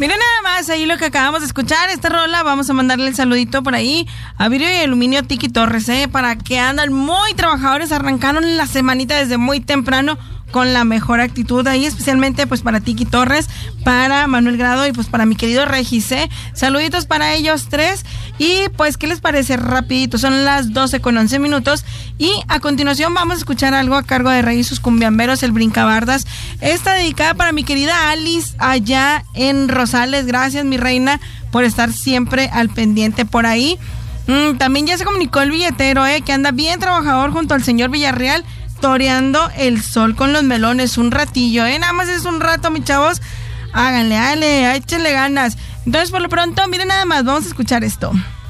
Miren nada más ahí lo que acabamos de escuchar, esta rola, vamos a mandarle el saludito por ahí a Vidrio y Aluminio Tiki Torres, para que andan muy trabajadores, arrancaron la semanita desde muy temprano con la mejor actitud ahí, especialmente pues para Tiki Torres, para Manuel Grado y pues para mi querido Regis, saluditos para ellos tres. Y pues, ¿qué les parece? Rapidito, son las 12:11 y a continuación vamos a escuchar algo a cargo de Rey y sus cumbiamberos, el Brincabardas. Esta dedicada para mi querida Alice allá en Rosales. Gracias, mi reina, por estar siempre al pendiente por ahí. También ya se comunicó el billetero, que anda bien trabajador junto al señor Villarreal, toreando el sol con los melones un ratillo, nada más es un rato, mis chavos, háganle, échenle ganas. Entonces, por lo pronto, miren nada más, vamos a escuchar esto.